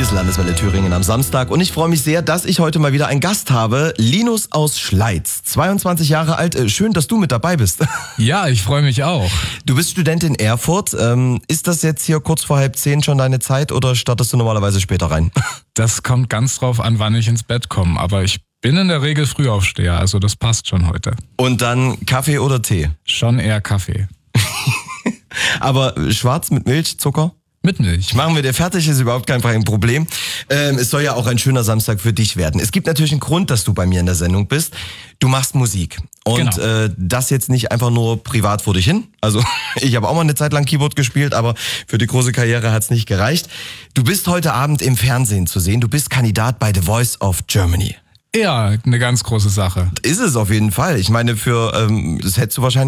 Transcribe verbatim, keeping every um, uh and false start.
Hier ist Landeswelle Thüringen am Samstag und ich freue mich sehr, dass ich heute mal wieder einen Gast habe. Linus aus Schleiz, zweiundzwanzig Jahre alt. Schön, dass du mit dabei bist. Ja, ich freue mich auch. Du bist Student in Erfurt. Ähm, ist das jetzt hier kurz vor halb zehn schon deine Zeit oder startest du normalerweise später rein? Das kommt ganz drauf an, wann ich ins Bett komme, aber ich bin in der Regel Frühaufsteher, also das passt schon heute. Und dann Kaffee oder Tee? Schon eher Kaffee. Aber schwarz mit Milch, Zucker? Mit Milch. Machen wir dir fertig, ist überhaupt kein Problem. Ähm, es soll ja auch ein schöner Samstag für dich werden. Es gibt natürlich einen Grund, dass du bei mir in der Sendung bist. Du machst Musik. Und Genau. äh, das jetzt nicht einfach nur privat vor dich hin. Also ich habe auch mal eine Zeit lang Keyboard gespielt, aber für die große Karriere hat's nicht gereicht. Du bist heute Abend im Fernsehen zu sehen. Du bist Kandidat bei The Voice of Germany. Ja, eine ganz große Sache. Ist es auf jeden Fall. Ich meine, für ähm, das hättest du wahrscheinlich